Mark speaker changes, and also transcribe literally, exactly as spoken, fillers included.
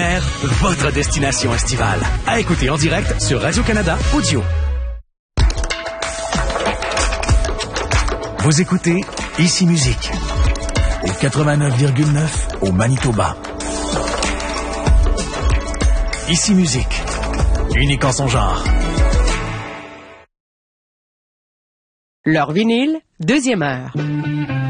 Speaker 1: Air, votre destination estivale. À écouter en direct sur Radio-Canada Audio. Vous écoutez Ici Musique au quatre-vingt-neuf virgule neuf au Manitoba. Ici Musique, unique en son genre.
Speaker 2: Leur vinyle, deuxième heure.